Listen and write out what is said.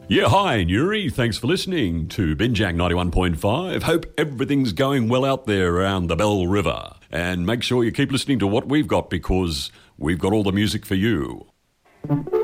Yeah, hi, Nuri. Thanks for listening to Binjang 91.5. Hope everything's going well out there around the Bell River. And make sure you keep listening to what we've got because we've got all the music for you.